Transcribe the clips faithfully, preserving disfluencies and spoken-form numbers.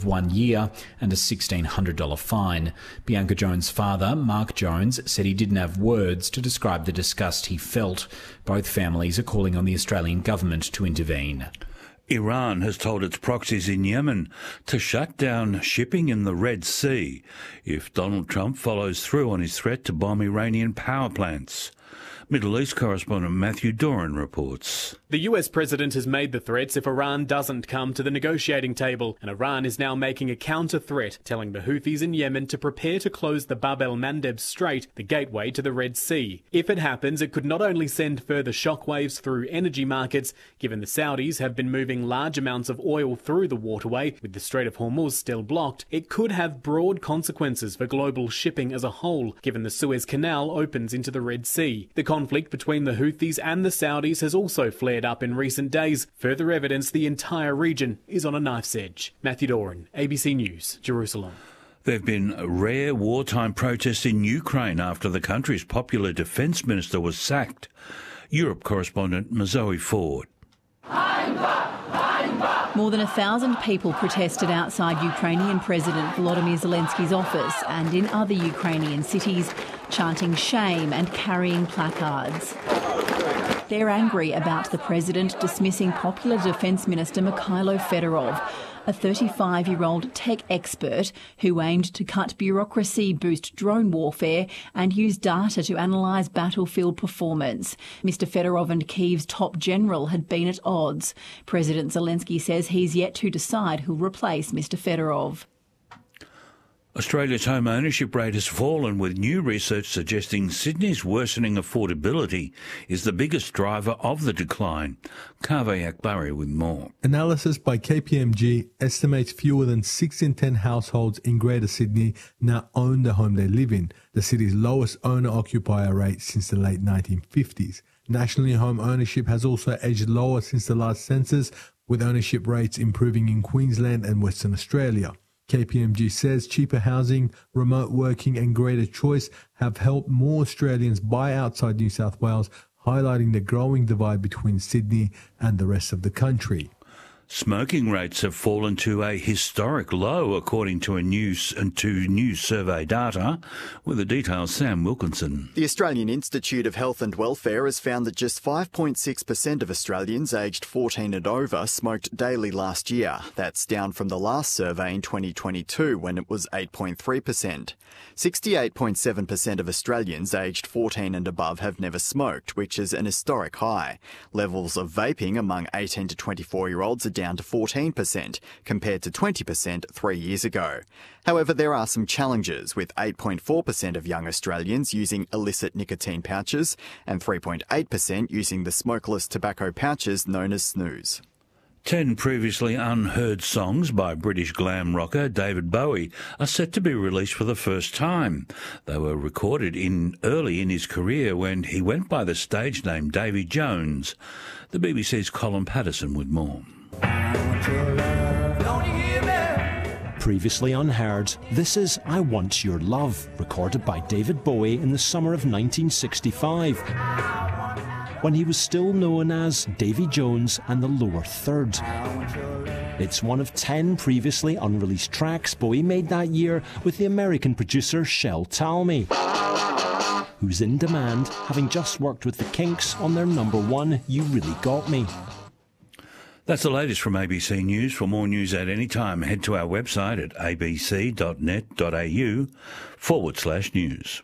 one year and a sixteen hundred dollars fine. Bianca Jones' father, Mark Jones, said he didn't have words to describe the disgust he felt. Both families are calling on the Australian government to intervene. Iran has told its proxies in Yemen to shut down shipping in the Red Sea if Donald Trump follows through on his threat to bomb Iranian power plants. Middle East correspondent Matthew Doran reports. The U S president has made the threats if Iran doesn't come to the negotiating table, and Iran is now making a counter-threat, telling the Houthis in Yemen to prepare to close the Bab el-Mandeb Strait, the gateway to the Red Sea. If it happens, it could not only send further shockwaves through energy markets, given the Saudis have been moving large amounts of oil through the waterway, with the Strait of Hormuz still blocked, it could have broad consequences for global shipping as a whole, given the Suez Canal opens into the Red Sea. The conflict between the Houthis and the Saudis has also flared up in recent days, further evidence the entire region is on a knife's edge. Matthew Doran, A B C News, Jerusalem. There have been rare wartime protests in Ukraine after the country's popular defence minister was sacked. Europe correspondent Mazoe Ford. More than a thousand people protested outside Ukrainian President Volodymyr Zelensky's office and in other Ukrainian cities, chanting shame and carrying placards. They're angry about the president dismissing popular Defence Minister Mikhailo Fedorov, a thirty-five-year-old tech expert who aimed to cut bureaucracy, boost drone warfare and use data to analyse battlefield performance. Mister Fedorov and Kyiv's top general had been at odds. President Zelensky says he's yet to decide who'll replace Mister Fedorov. Australia's home ownership rate has fallen, with new research suggesting Sydney's worsening affordability is the biggest driver of the decline. Kaveh Akbari with more. Analysis by K P M G estimates fewer than six in ten households in Greater Sydney now own the home they live in, the city's lowest owner-occupier rate since the late nineteen fifties. Nationally, home ownership has also edged lower since the last census, with ownership rates improving in Queensland and Western Australia. K P M G says cheaper housing, remote working and greater choice have helped more Australians buy outside New South Wales, highlighting the growing divide between Sydney and the rest of the country. Smoking rates have fallen to a historic low, according to a new, to new survey data. With the details, Sam Wilkinson. The Australian Institute of Health and Welfare has found that just five point six percent of Australians aged fourteen and over smoked daily last year. That's down from the last survey in twenty twenty-two, when it was eight point three percent. sixty-eight point seven percent of Australians aged fourteen and above have never smoked, which is an historic high. Levels of vaping among eighteen to twenty-four-year-olds are down to fourteen percent, compared to twenty percent three years ago. However, there are some challenges, with eight point four percent of young Australians using illicit nicotine pouches and three point eight percent using the smokeless tobacco pouches known as snus. Ten previously unheard songs by British glam rocker David Bowie are set to be released for the first time. They were recorded in early in his career when he went by the stage name Davy Jones. The B B C's Colin Patterson with more. Previously unheard, this is I Want Your Love, recorded by David Bowie in the summer of nineteen sixty-five, when he was still known as Davy Jones and the Lower Third. It's one of ten previously unreleased tracks Bowie made that year with the American producer Shel Talmy, who's in demand, having just worked with the Kinks on their number one You Really Got Me. That's the latest from A B C News. For more news at any time, head to our website at abc.net.au forward slash news.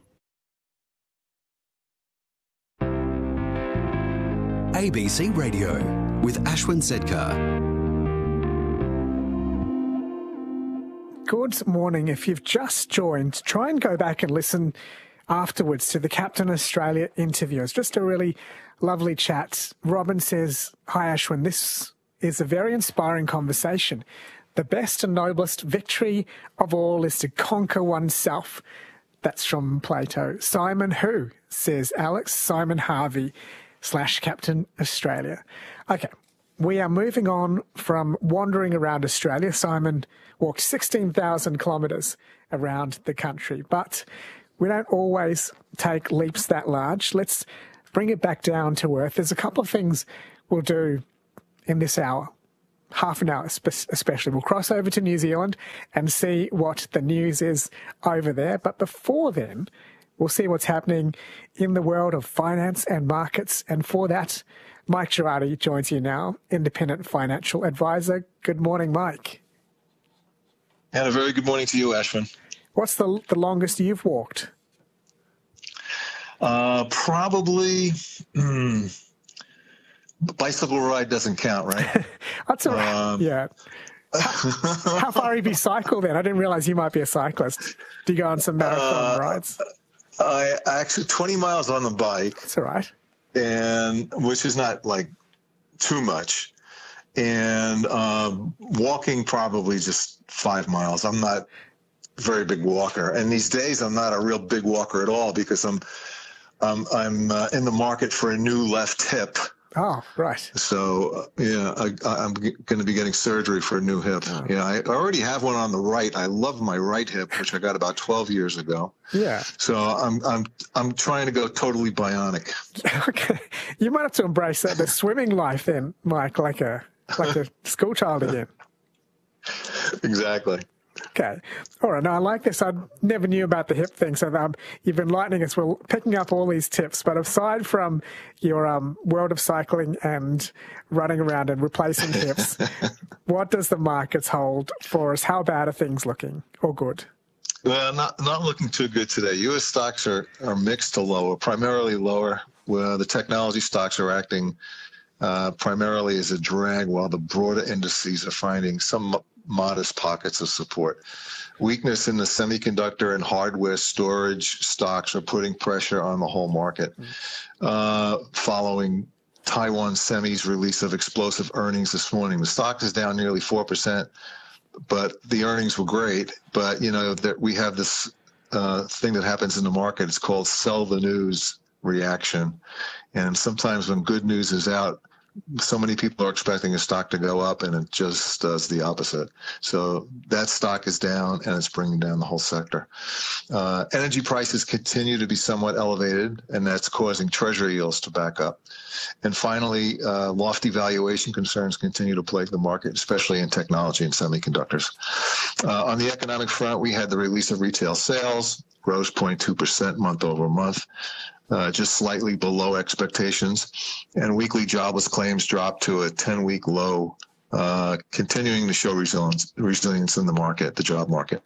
A B C Radio with Ashwin Sedkar. Good morning. If you've just joined, try and go back and listen afterwards to the Captain Australia interview. It's just a really lovely chat. Robin says, "Hi Ashwin, this is a very inspiring conversation. The best and noblest victory of all is to conquer oneself." That's from Plato. Simon who, says Alex, Simon Harvey slash Captain Australia. Okay, we are moving on from wandering around Australia. Simon walked sixteen thousand kilometres around the country, but we don't always take leaps that large. Let's bring it back down to earth. There's a couple of things we'll do in this hour. half an hour especially. We'll cross over to New Zealand and see what the news is over there. But before then, we'll see what's happening in the world of finance and markets. And for that, Mike Girardi joins you now, independent financial advisor. Good morning, Mike. And a very good morning to you, Ashwin. What's the the longest you've walked? Uh, probably, hmm, bicycle ride doesn't count, right? That's all right. Um, yeah. How, how far have you cycled then? I didn't realize you might be a cyclist. Do you go on some marathon uh, rides? I actually twenty miles on the bike. That's all right. And which is not like too much. And um, walking probably just five miles. I'm not a very big walker. And these days I'm not a real big walker at all because I'm um, I'm uh, in the market for a new left hip. Oh, right. So, uh, yeah, I, I'm g- going to be getting surgery for a new hip. Oh. Yeah, I already have one on the right. I love my right hip, which I got about twelve years ago. Yeah. So I'm I'm I'm trying to go totally bionic. Okay. You might have to embrace that, the swimming life then, Mike, like a like a school child again. Exactly. Okay. All right. Now, I like this. I never knew about the hip thing, so um, you've been enlightening us. We're picking up all these tips. But aside from your um, world of cycling and running around and replacing hips, what does the markets hold for us? How bad are things looking, or good? Well, not not looking too good today. U S stocks are, are mixed to lower, primarily lower. Where the technology stocks are acting uh, primarily as a drag, while the broader indices are finding some modest pockets of support. Weakness in the semiconductor and hardware storage stocks are putting pressure on the whole market. Uh, following Taiwan Semi's release of explosive earnings this morning, the stock is down nearly four percent, but the earnings were great. But, you know, that we have this uh, thing that happens in the market. It's called sell the news reaction. And sometimes when good news is out, so many people are expecting a stock to go up, and it just does the opposite. So that stock is down, and it's bringing down the whole sector. Uh, energy prices continue to be somewhat elevated, and that's causing treasury yields to back up. And finally, uh, lofty valuation concerns continue to plague the market, especially in technology and semiconductors. Uh, on the economic front, we had the release of retail sales, rose zero point two percent month over month. Uh, just slightly below expectations, and weekly jobless claims dropped to a ten-week low, uh, continuing to show resilience, resilience in the market, the job market.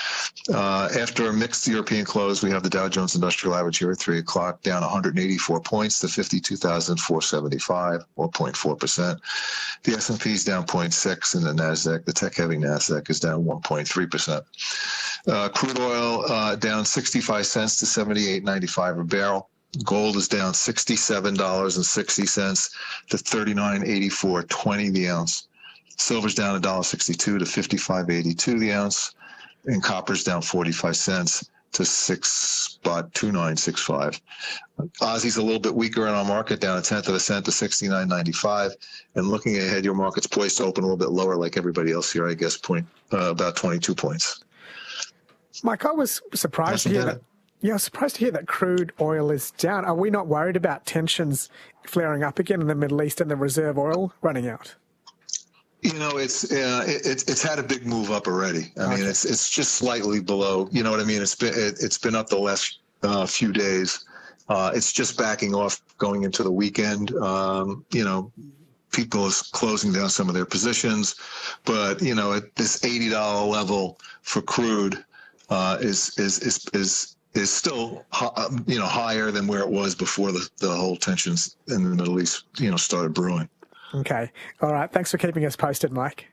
Uh, after a mixed European close, we have the Dow Jones Industrial Average here at three o'clock, down one hundred eighty-four points to fifty-two thousand four hundred seventy-five, or zero point four percent. The S and P is down zero point six, and the NASDAQ, the tech-heavy NASDAQ, is down one point three percent. Uh, crude oil uh, down sixty-five cents to seventy-eight ninety-five a barrel. Gold is down sixty-seven dollars and sixty cents to thirty-nine eighty-four twenty the ounce. Silver's down one dollar sixty-two to fifty-five eighty-two the ounce. And copper's down forty-five cents to six spot two nine six five. Aussie's a little bit weaker in our market, down a tenth of a cent to sixty-nine ninety-five. And looking ahead, your market's poised to open a little bit lower like everybody else here, I guess, point uh, about twenty-two points. Mike, I was surprised to hear that. Yeah, I was surprised to hear that crude oil is down. Are we not worried about tensions flaring up again in the Middle East and the reserve oil running out? You know, it's uh, it, it's it's had a big move up already. I okay. mean, it's it's just slightly below. You know what I mean? It's been it, it's been up the last uh, few days. Uh, it's just backing off going into the weekend. Um, you know, people is closing down some of their positions, but you know, at this eighty dollar level for crude uh, is is is is. is still, you know, higher than where it was before the, the whole tensions in the Middle East, you know, started brewing. Okay. All right. Thanks for keeping us posted, Mike.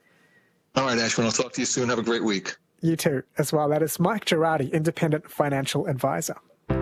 All right, Ashwin. I'll talk to you soon. Have a great week. You too, as well. That is Mike Girardi, independent financial advisor.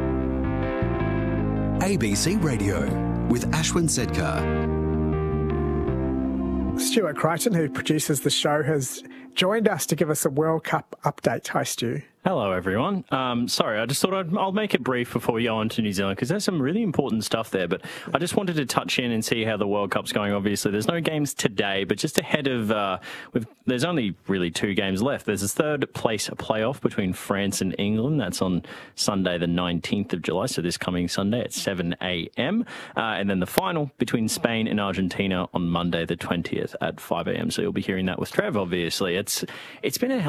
A B C Radio with Ashwin Sedkar. Stuart Crichton, who produces the show, has joined us to give us a World Cup update. Hi, Stu. Hello, everyone. Um, sorry, I just thought I'd, I'll make it brief before we go on to New Zealand because there's some really important stuff there. But I just wanted to touch in and see how the World Cup's going. Obviously, there's no games today, but just ahead of, uh, with, there's only really two games left. There's a third place playoff between France and England. That's on Sunday, the nineteenth of July, so this coming Sunday at seven a.m. Uh, and then the final between Spain and Argentina on Monday, the twentieth at five a.m. So you'll be hearing that with Trev, obviously. It's It's been a